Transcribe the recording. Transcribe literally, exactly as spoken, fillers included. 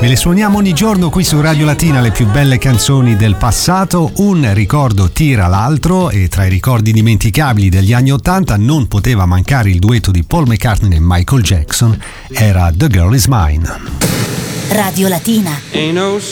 Ve le suoniamo ogni giorno qui su Radio Latina, le più belle canzoni del passato. Un ricordo tira l'altro e tra i ricordi dimenticabili degli anni ottanta non poteva mancare il duetto di Paul McCartney e Michael Jackson. Era The Girl Is Mine. Radio Latina. Ain't no